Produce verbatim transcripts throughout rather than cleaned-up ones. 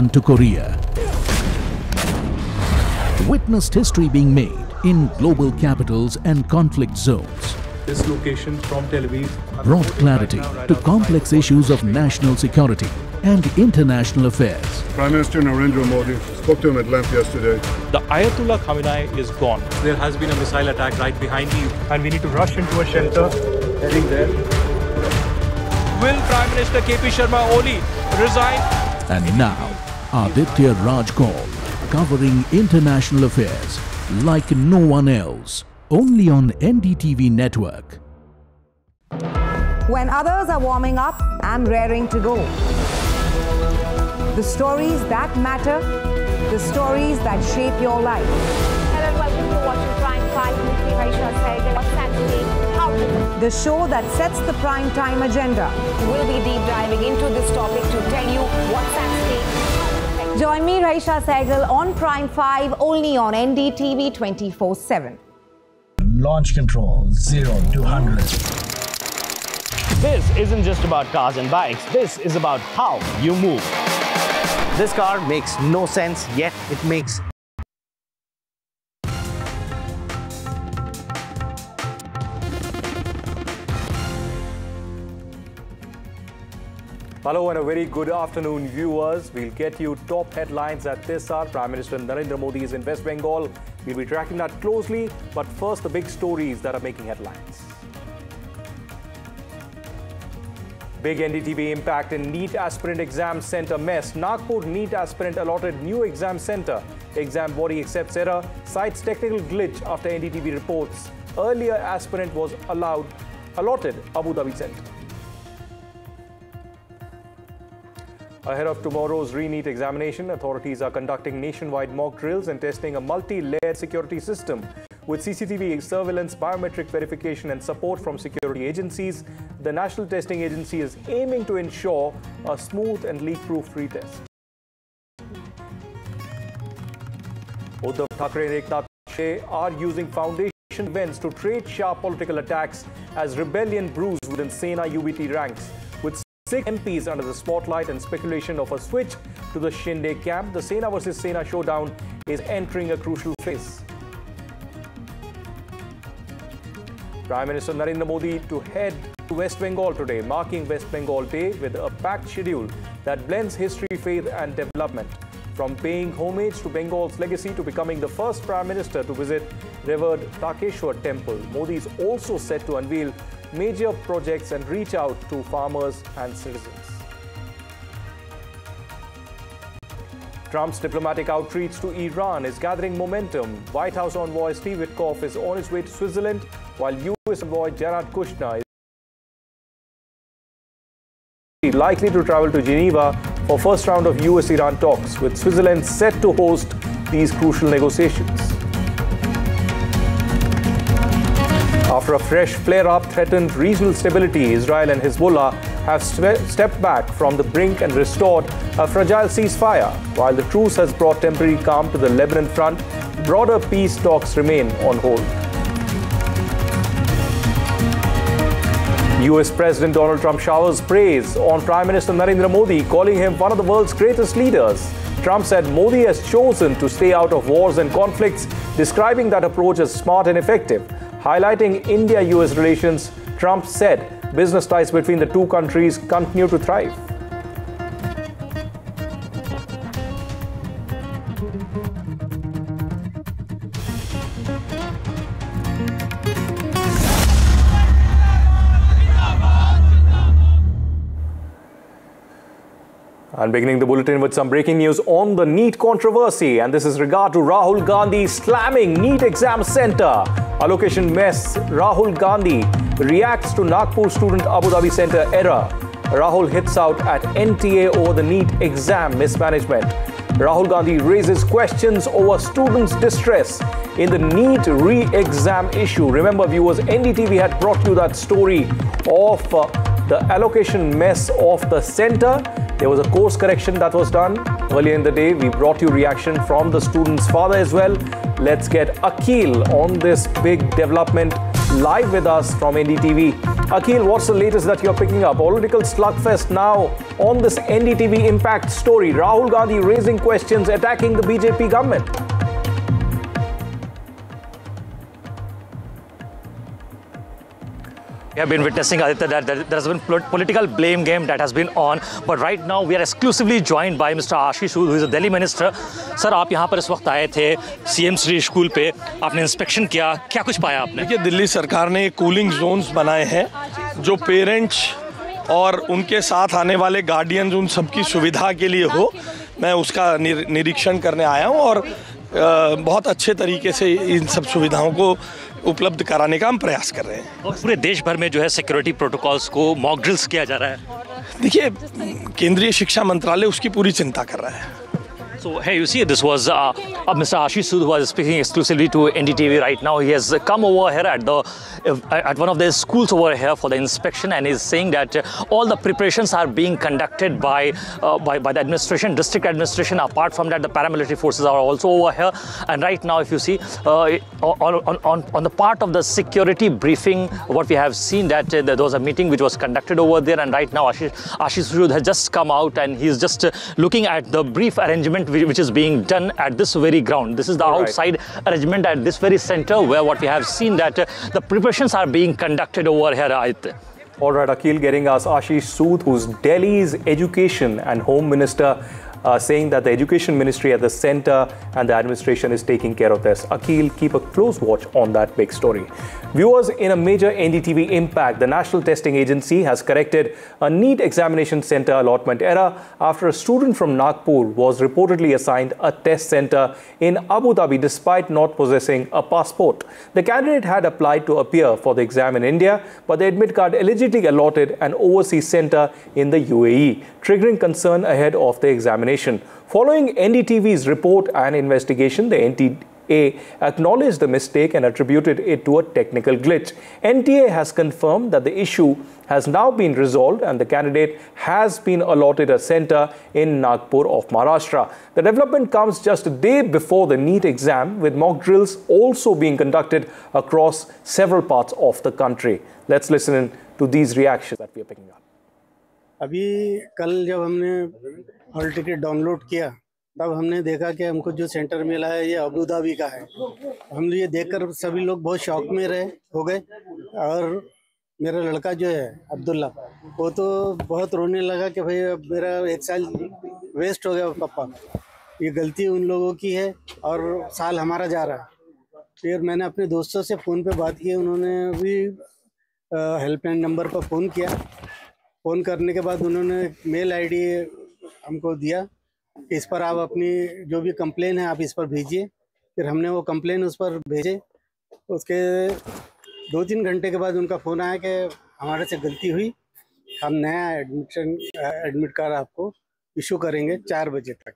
Japan to Korea. Witnessed history being made in global capitals and conflict zones. This location from Tel Aviv Brought clarity to complex issues of national security and international affairs. Prime Minister Narendra Modi spoke to him at length yesterday. The Ayatollah Khamenei is gone. There has been a missile attack right behind you, and we need to rush into a shelter heading there. Will Prime Minister K P Sharma Oli resign? And now, Aditya Raj Kaul, covering international affairs like no one else, only on N D T V network. When others are warming up, I'm raring to go. The stories that matter, the stories that shape your life. Hello and welcome to watching Prime five with me, Raisha Sehgal. What's happening? How to... The show that sets the prime time agenda. We'll be deep diving into this topic to tell you what's happening. Join me, Raisha Sehgal, on Prime five, only on N D T V twenty-four seven. Launch control, zero to one hundred. This isn't just about cars and bikes, this is about how you move. This car makes no sense, yet it makes. Hello and a very good afternoon, viewers. We'll get you top headlines at this hour. Prime Minister Narendra Modi is in West Bengal. We'll be tracking that closely. But first, the big stories that are making headlines. Big N D T V impact in NEET aspirant exam center mess. Nagpur NEET aspirant allotted new exam center. Exam body accepts error. Cites technical glitch after N D T V reports. Earlier aspirant was allowed allotted Abu Dhabi center. Ahead of tomorrow's re-NEET examination, authorities are conducting nationwide mock drills and testing a multi-layered security system. With C C T V surveillance, biometric verification and support from security agencies, the National Testing Agency is aiming to ensure a smooth and leak-proof retest. Uddhav Thackeray and Eknath Shinde are using foundation events to trade sharp political attacks as rebellion brews within Sena U B T ranks. With six M Ps under the spotlight and speculation of a switch to the Shinde camp, the Sena versus Sena showdown is entering a crucial phase. Prime Minister Narendra Modi to head to West Bengal today, marking West Bengal Day with a packed schedule that blends history, faith and development. From paying homage to Bengal's legacy to becoming the first Prime Minister to visit revered Takeshwar Temple, Modi is also set to unveil major projects and reach out to farmers and citizens. Trump's diplomatic outreach to Iran is gathering momentum. White House envoy Steve Witkoff is on his way to Switzerland, while U S envoy Jared Kushner is likely to travel to Geneva for first round of U S Iran talks, with Switzerland set to host these crucial negotiations. After a fresh flare-up threatened regional stability, Israel and Hezbollah have stepped back from the brink and restored a fragile ceasefire. While the truce has brought temporary calm to the Lebanon front, broader peace talks remain on hold. U S President Donald Trump showers praise on Prime Minister Narendra Modi, calling him one of the world's greatest leaders. Trump said Modi has chosen to stay out of wars and conflicts, describing that approach as smart and effective. Highlighting India U S relations, Trump said business ties between the two countries continue to thrive. And beginning the bulletin with some breaking news on the NEET controversy. And this is regard to Rahul Gandhi slamming NEET exam center. Allocation mess. Rahul Gandhi reacts to Nagpur student Abu Dhabi center error. Rahul hits out at N T A over the NEET exam mismanagement. Rahul Gandhi raises questions over students' distress in the NEET re-exam issue. Remember, viewers, N D T V had brought you that story of uh, the allocation mess of the center. There was a course correction that was done earlier in the day. We brought you reaction from the student's father as well. Let's get Akhil on this big development live with us from N D T V. Akhil, what's the latest that you're picking up? Political slugfest now on this N D T V impact story. Rahul Gandhi raising questions, attacking the B J P government. We have been witnessing, Aditya, that there has been political blame game that has been on. But right now, we are exclusively joined by Mister Ashish Sood, who is a Delhi minister. Sir, आप यहाँ पर इस वक्त आए थे C M Sri school पे, आपने inspection किया, क्या कुछ पाया आपने? देखिए, दिल्ली सरकार ने कूलिंग जोन्स बनाए हैं जो पेरेंट्स और उनके साथ आने वाले गार्डियंस उन सबकी सुविधा के लिए हो। मैं उसका निरीक्षण करने आया हूँ और बहुत अच्छे तरीके से इन सब सुविधाओं को उपलब्ध कराने का हम प्रयास कर रहे हैं। और पूरे देश भर में जो है सिक्योरिटी प्रोटोकॉल्स को मॉक ड्रिल्स किया जा रहा है। देखिए, केंद्रीय शिक्षा मंत्रालय उसकी पूरी चिंता कर रहा है। So, hey, you see, this was uh, uh, Mister Ashish Sood, who was speaking exclusively to N D T V right now. He has come over here at the uh, at one of the schools over here for the inspection, and is saying that uh, all the preparations are being conducted by, uh, by by the administration, district administration. Apart from that, the paramilitary forces are also over here. And right now, if you see, uh, on, on on the part of the security briefing, what we have seen that uh, there was a meeting which was conducted over there, and right now Ashish Ashish Sood has just come out, and he's just uh, looking at the brief arrangement which is being done at this very ground. This is the All outside right. arrangement at this very center, where what we have seen that uh, the preparations are being conducted over here. All right, Akhil, getting us Ashish Sood, who's Delhi's Education and Home Minister, uh, saying that the Education Ministry at the center and the administration is taking care of this. Akhil, keep a close watch on that big story. Viewers, in a major N D T V impact, the National Testing Agency has corrected a NEET examination center allotment error after a student from Nagpur was reportedly assigned a test center in Abu Dhabi despite not possessing a passport. The candidate had applied to appear for the exam in India, but the admit card allegedly allotted an overseas center in the U A E, triggering concern ahead of the examination. Following N D T V's report and investigation, the N T A acknowledged the mistake and attributed it to a technical glitch. N T A has confirmed that the issue has now been resolved and the candidate has been allotted a center in Nagpur of Maharashtra. The development comes just a day before the NEET exam, with mock drills also being conducted across several parts of the country. Let's listen in to these reactions that we are picking up. अभी कल जब हमने hall ticket download किया, तब हमने देखा कि हमको जो सेंटर मिला है ये अबू धाबी का है। हम ये देखकर सभी लोग बहुत शौक में रहे हो गए, और मेरा लड़का जो है अब्दुल्ला, वो तो बहुत रोने लगा कि भाई अब मेरा एक साल वेस्ट हो गया पापा, ये गलती उन लोगों की है और साल हमारा जा रहा है। फिर मैंने अपने दोस्तों से फ़ोन पे बात की, उन्होंने भी हेल्पलाइन नंबर पर फ़ोन किया। फ़ोन करने के बाद उन्होंने मेल आईडी हमको दिया, इस पर आप अपनी जो भी कंप्लेन है आप इस पर भेजिए। फिर हमने वो कंप्लेन उस पर भेजे। उसके दो तीन घंटे के बाद उनका फ़ोन आया कि हमारे से गलती हुई, हम नया एडमिशन एडमिट कार्ड आपको इशू करेंगे चार बजे तक।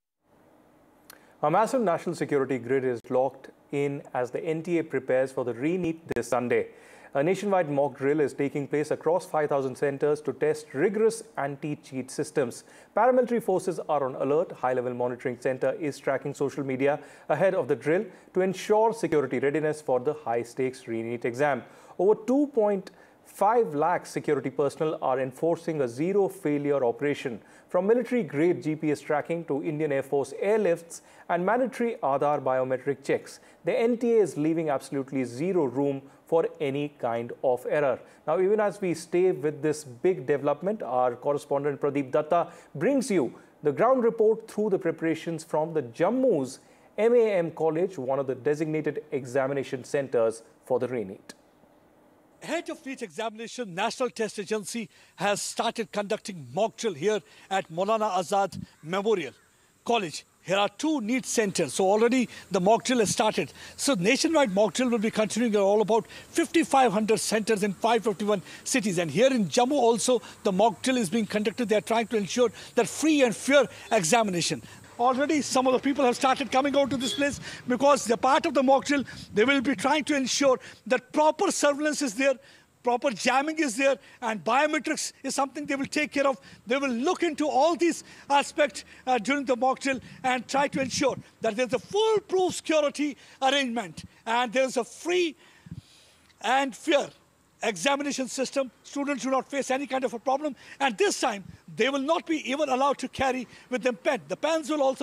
A massive national security grid is locked in as the N T A prepares for the re-NEET this Sunday. A nationwide mock drill is taking place across five thousand centers to test rigorous anti-cheat systems. Paramilitary forces are on alert. High-level monitoring center is tracking social media ahead of the drill to ensure security readiness for the high-stakes re-NEET exam. Over two point five lakh security personnel are enforcing a zero-failure operation, from military-grade G P S tracking to Indian Air Force airlifts and mandatory Aadhaar biometric checks. The N T A is leaving absolutely zero room for any kind of error. Now, even as we stay with this big development, our correspondent Pradeep Datta brings you the ground report through the preparations from the Jammu's M A M College, one of the designated examination centers for the re-NEET. Ahead of NEET examination, National Test Agency has started conducting mock drill here at Maulana Azad Memorial College. Here are two NEET centers, so already the mock drill has started. So nationwide mock drill will be continuing at all about fifty-five hundred centers in five hundred fifty-one cities. And here in Jammu also, the mock drill is being conducted. They are trying to ensure that free and fair examination. Already some of the people have started coming out to this place because they're part of the mock drill. They will be trying to ensure that proper surveillance is there, proper jamming is there, and biometrics is something they will take care of. They will look into all these aspects uh, during the mock drill and try to ensure that there's a foolproof security arrangement and there's a free and fair examination system. Students do not face any kind of a problem, and this time they will not be even allowed to carry with them pen. The pens will also